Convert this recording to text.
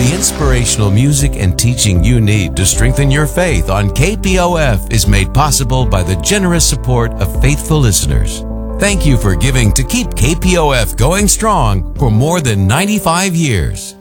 The inspirational music and teaching you need to strengthen your faith on KPOF is made possible by the generous support of faithful listeners. Thank you for giving to keep KPOF going strong for more than 95 years.